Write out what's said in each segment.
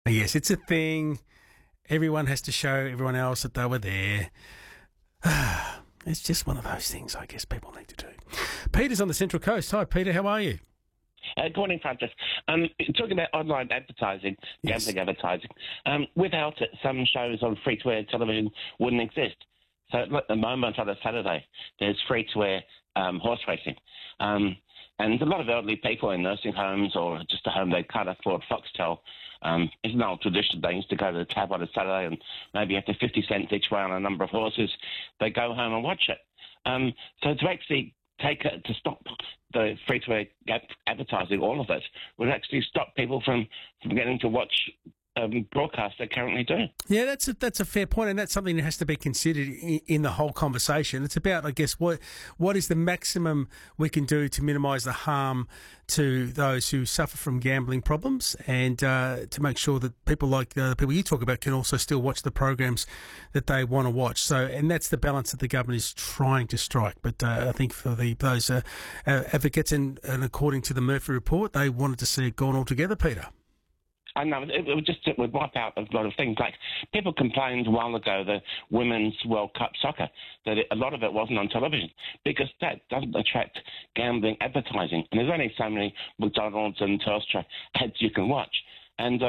Yes, it's a thing. Everyone has to show everyone else that they were there. It's just one of those things I guess people need to do. Peter's on the Central Coast. Hi, Peter. How are you? Good morning, Francis. Talking about online advertising, Yes. gambling advertising, without it, some shows on free-to-air television wouldn't exist. So at the moment on a Saturday, there's free-to-air horse racing. And a lot of elderly people in nursing homes or just a home they can't afford Foxtel. It's an old tradition. They used to go to the tab on a Saturday and maybe after 50 cents each way on a number of horses, they go home and watch it. So to actually to stop the free-to-air advertising, all of it, would actually stop people from getting to watch broadcasts they currently do. Yeah, that's a fair point, and that's something that has to be considered in the whole conversation. It's about, I guess, what is the maximum we can do to minimise the harm to those who suffer from gambling problems, and to make sure that people like the people you talk about can also still watch the programs that they want to watch. So, and that's the balance that the government is trying to strike. But I think for those advocates, and according to the Murphy report, they wanted to see it gone altogether, Peter. I know, it would wipe out a lot of things. Like, people complained a while ago, the Women's World Cup soccer, that a lot of it wasn't on television, because that doesn't attract gambling advertising. And there's only so many McDonald's and Telstra ads you can watch. And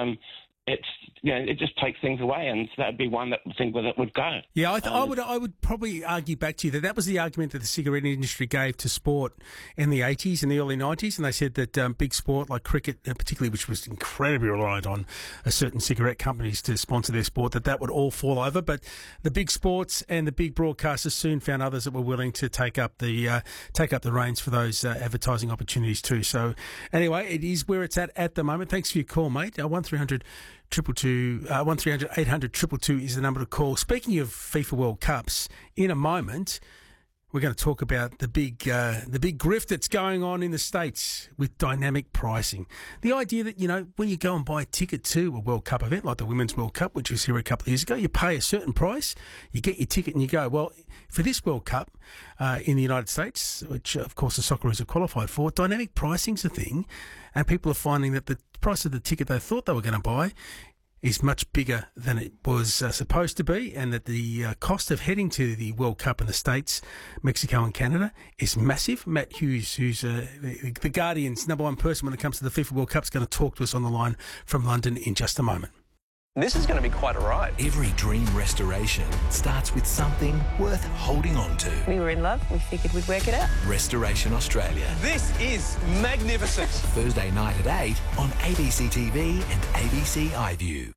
it just takes things away, and that would be one that would go. Yeah, I would probably argue back to you that was the argument that the cigarette industry gave to sport in the 80s and the early 90s, and they said that big sport like cricket, particularly, which was incredibly reliant on certain cigarette companies to sponsor their sport, that would all fall over. But the big sports and the big broadcasters soon found others that were willing to take up the reins for those advertising opportunities too. So anyway, it is where it's at the moment. Thanks for your call, mate. 1300 222 1300 800 222 is the number to call. Speaking of FIFA World Cups, in a moment we're going to talk about the big grift that's going on in the States with dynamic pricing. The idea that, when you go and buy a ticket to a World Cup event like the Women's World Cup, which was here a couple of years ago, you pay a certain price, you get your ticket and you go. Well, for this World Cup in the United States, which of course the Socceroos have qualified for, dynamic pricing's a thing, and people are finding that the price of the ticket they thought they were going to buy is much bigger than it was supposed to be, and that the cost of heading to the World Cup in the States, Mexico and Canada is massive. Matt Hughes, who's the Guardian's number one person when it comes to the FIFA World Cup, is going to talk to us on the line from London in just a moment. This is going to be quite a ride. Every dream restoration starts with something worth holding on to. We were in love. We figured we'd work it out. Restoration Australia. This is magnificent. Thursday night at 8 on ABC TV and ABC iView.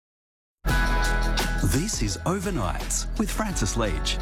This is Overnights with Francis Leach.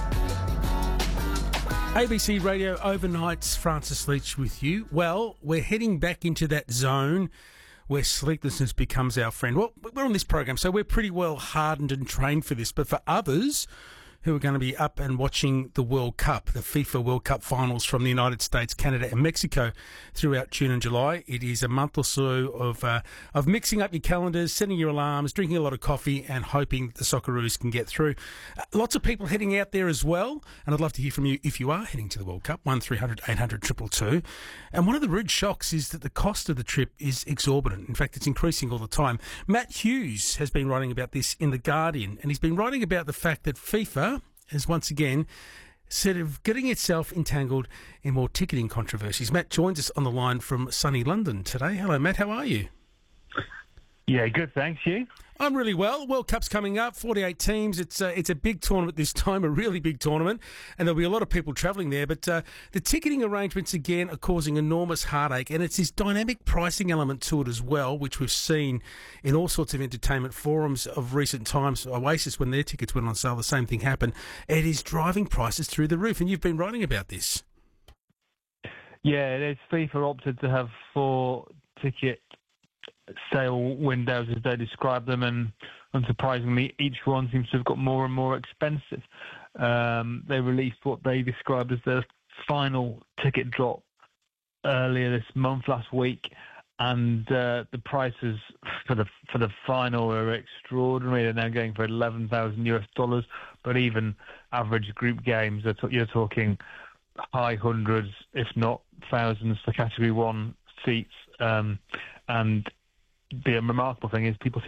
ABC Radio Overnights, Francis Leach with you. Well, we're heading back into that zone where sleeplessness becomes our friend. Well, we're on this program, so we're pretty well hardened and trained for this. But for others who are going to be up and watching the World Cup, the FIFA World Cup finals from the United States, Canada and Mexico throughout June and July, it is a month or so of mixing up your calendars, setting your alarms, drinking a lot of coffee and hoping the Socceroos can get through. Lots of people heading out there as well, and I'd love to hear from you if you are heading to the World Cup, 1300 800 222. And one of the rude shocks is that the cost of the trip is exorbitant. In fact, it's increasing all the time. Matt Hughes has been writing about this in The Guardian, and he's been writing about the fact that FIFA is once again sort of getting itself entangled in more ticketing controversies. Matt joins us on the line from sunny London today. Hello, Matt. How are you? Yeah, good, thanks. You? I'm really well. World Cup's coming up, 48 teams. It's a big tournament this time, a really big tournament, and there'll be a lot of people travelling there. But the ticketing arrangements, again, are causing enormous heartache, and it's this dynamic pricing element to it as well, which we've seen in all sorts of entertainment forums of recent times. Oasis, when their tickets went on sale, the same thing happened. It is driving prices through the roof, and you've been writing about this. Yeah, there's FIFA opted to have 4 ticket sale windows, as they describe them, and unsurprisingly, each one seems to have got more and more expensive. They released what they described as their final ticket drop earlier this month, last week, and the prices for the final are extraordinary. They're now going for $11,000 US, but even average group games, you're talking high hundreds, if not thousands, for Category 1 seats, and the remarkable thing is people